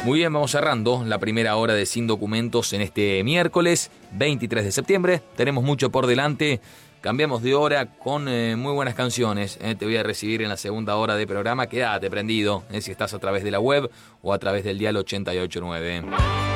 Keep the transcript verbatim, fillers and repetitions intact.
Muy bien, vamos cerrando la primera hora de Sin Documentos en este miércoles veintitrés de septiembre. Tenemos mucho por delante. Cambiamos de hora con eh, muy buenas canciones. Eh. Te voy a recibir en la segunda hora de programa. Quédate prendido, eh, si estás a través de la web o a través del dial ochenta y ocho nueve.